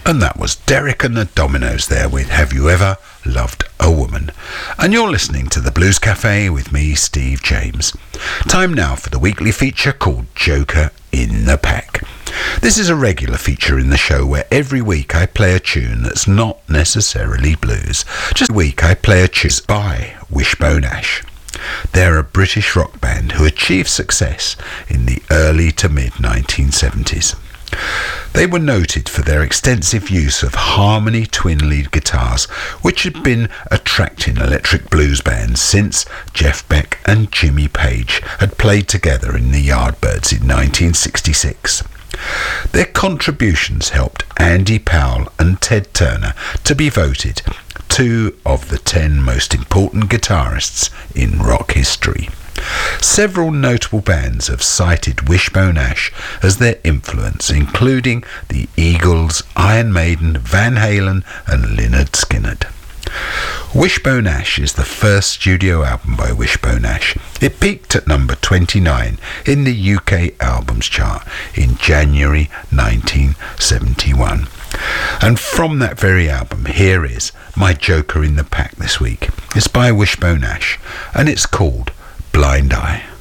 And that was Derek and the Dominoes there with Have You Ever Loved a Woman? And you're listening to the Blues Cafe with me, Steve James. Time now for the weekly feature called Joker in the Pack. This is a regular feature in the show where every week I play a tune that's not necessarily blues. Just a week I play a tune by Wishbone Ash. They're a British rock band who achieved success in the early to mid 1970s. They were noted for their extensive use of harmony twin lead guitars, which had been attracting electric blues bands since Jeff Beck and Jimmy Page had played together in the Yardbirds in 1966. Their contributions helped Andy Powell and Ted Turner to be voted 2 of the 10 most important guitarists in rock history. Several notable bands have cited Wishbone Ash as their influence, including the Eagles, Iron Maiden, Van Halen and Lynyrd Skynyrd. Wishbone Ash is the first studio album by Wishbone Ash. It peaked at number 29 in the UK Albums Chart in January 1971. And from that very album, here is my Joker in the Pack this week. It's by Wishbone Ash and it's called Blind Eye.